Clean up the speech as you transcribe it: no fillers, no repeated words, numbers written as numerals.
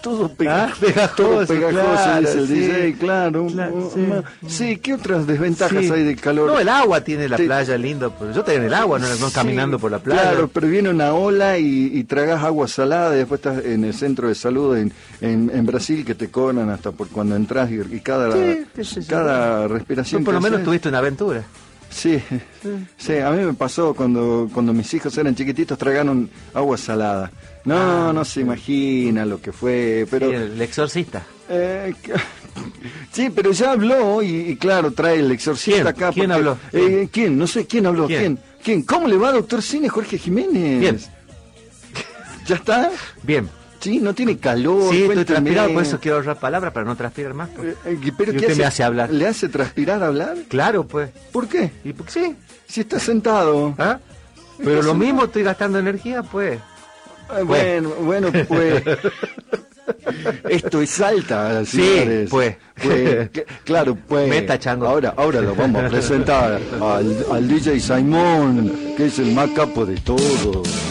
todo pegajoso, claro, dice el sí. DJ, claro. Sí, ¿qué otras desventajas hay del calor? No, el agua tiene la playa lindo, pero yo estoy en el agua, no caminando por la playa. Claro, pero viene una ola y tragas agua salada y después estás en el centro de salud en Brasil que te cobran hasta por cuando entras y cada respiración. Tú por lo menos haces, tuviste una aventura. Sí, a mí me pasó cuando mis hijos eran chiquititos, tragaron agua salada. No se imagina lo que fue, pero... Sí, el exorcista. Sí, pero ya habló y claro, trae el exorcista acá. ¿Quién habló? ¿Quién? No sé, ¿quién habló? ¿Quién? ¿Cómo le va, doctor Cine? Jorge Jiménez. Bien. ¿Ya está? Bien. Sí, no tiene calor. Sí, estoy transpirado, por eso quiero ahorrar palabras para no transpirar más. ¿Pero qué usted me hace hablar? ¿Le hace transpirar hablar? Claro, pues. ¿Por qué? ¿Y por qué sí? Si está sentado. ¿Ah? Pero lo mismo estoy gastando energía, pues. Bueno, pues. Esto es Salta, señores. Sí, pues. Claro, pues. Meta chango. Ahora lo vamos a presentar al DJ Simón, que es el más capo de todos.